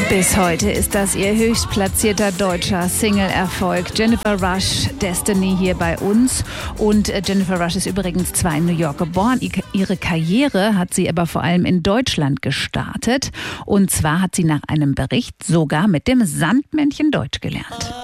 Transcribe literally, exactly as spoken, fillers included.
Bis heute ist das ihr höchstplatzierter deutscher Single-Erfolg. Jennifer Rush, Destiny, hier bei uns. Und Jennifer Rush ist übrigens zwar in New York geboren. Ihre Karriere hat sie aber vor allem in Deutschland gestartet. Und zwar hat sie nach einem Bericht sogar mit dem Sandmännchen Deutsch gelernt.